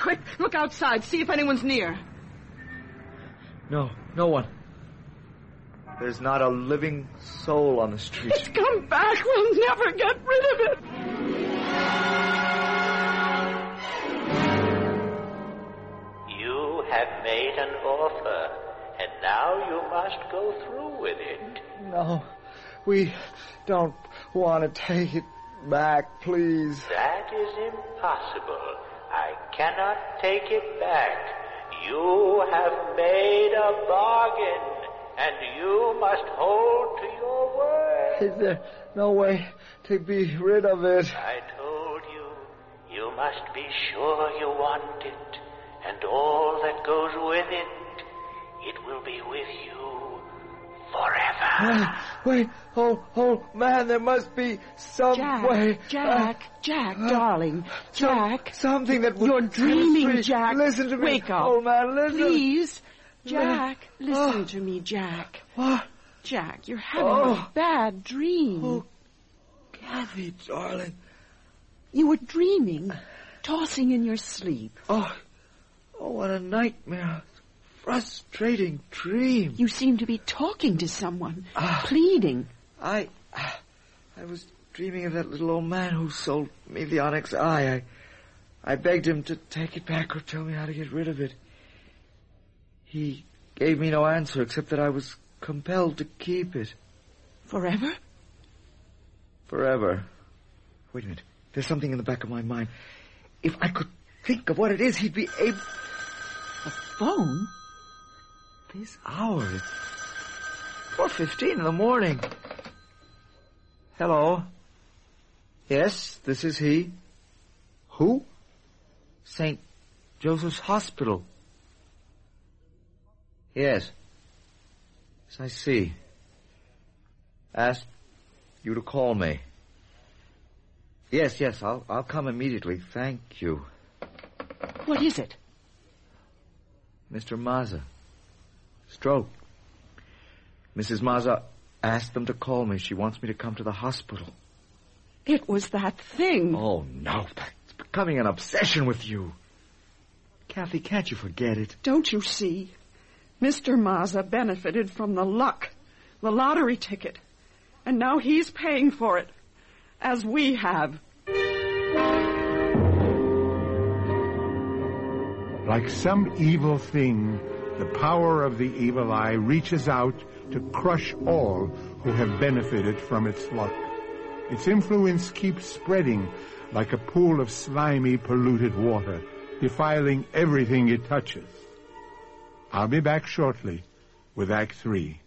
Quick, look outside. See if anyone's near. No one. There's not a living soul on the street. It's come back. We'll never get rid of it. You have made an offer, and now you must go through with it. No, we don't want to take it back, please. That is impossible. I cannot take it back. You have made a bargain, and you must hold to your word. Is there no way to be rid of it? I told you, you must be sure you want it, and all that goes with it, it will be with you forever. Wait, oh, man, there must be some way. Jack, darling, Jack. Something that would... You're dreaming, Jack. Listen to me. Wake up. Oh, man, listen. Please. Jack, listen to me, Jack. What? Jack, you're having a bad dream. Oh, Kathy, darling. You were dreaming, tossing in your sleep. Oh, what a nightmare. Frustrating dream. You seem to be talking to someone, pleading. I was dreaming of that little old man who sold me the onyx eye. I begged him to take it back or tell me how to get rid of it. He gave me no answer except that I was compelled to keep it. Forever? Forever. Wait a minute. There's something in the back of my mind. If I could think of what it is, he'd be able... A phone? This hour. It's 4:15 in the morning. Hello? Yes, this is he. Who? St. Joseph's Hospital. Yes. Yes, I see. Asked you to call me. Yes, I'll come immediately. Thank you. What is it? Mr. Mazza. Stroke. Mrs. Mazza asked them to call me. She wants me to come to the hospital. It was that thing. Oh, no. That's becoming an obsession with you. Kathy, can't you forget it? Don't you see? Mr. Mazza benefited from the luck, the lottery ticket, and now he's paying for it, as we have. Like some evil thing, the power of the evil eye reaches out to crush all who have benefited from its luck. Its influence keeps spreading like a pool of slimy, polluted water, defiling everything it touches. I'll be back shortly with Act 3.